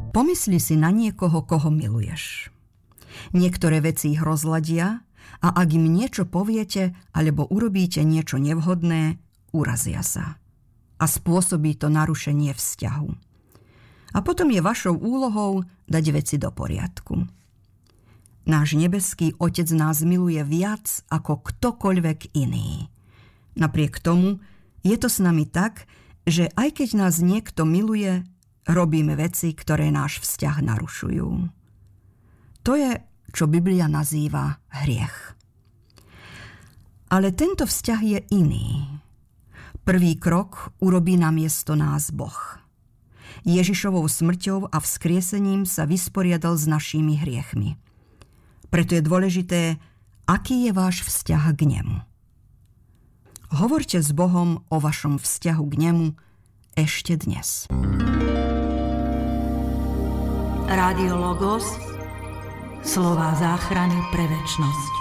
Pomysli si na niekoho, koho miluješ. Niektoré veci ich rozladia a ak im niečo poviete alebo urobíte niečo nevhodné, urazia sa. A spôsobí to narušenie vzťahu. A potom je vašou úlohou dať veci do poriadku. Náš nebeský Otec nás miluje viac ako ktokoľvek iný. Napriek tomu je to s nami tak, že aj keď nás niekto miluje, robíme veci, ktoré náš vzťah narušujú. To je, čo Biblia nazýva hriech. Ale tento vzťah je iný. Prvý krok urobí namiesto nás Boh. Ježišovou smrťou a vzkriesením sa vysporiadal s našimi hriechmi. Preto je dôležité, aký je váš vzťah k nemu. Hovorte s Bohom o vašom vzťahu k nemu ešte dnes. Rádio Logos, slová záchrany pre večnosť.